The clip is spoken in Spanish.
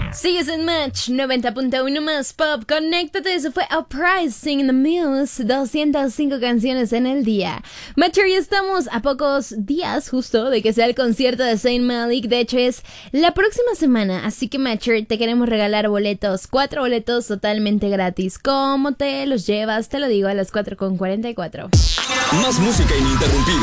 Sigues en Match 90.1 más pop. Conéctate, eso fue Uprising in the Muse. 205 canciones en el día. Matcher, y estamos a pocos días justo de que sea el concierto de Zayn Malik. De hecho es la próxima semana, así que Matcher, te queremos regalar boletos. 4 boletos totalmente gratis. ¿Cómo te los llevas? Te lo digo a las 4:44. Más música ininterrumpida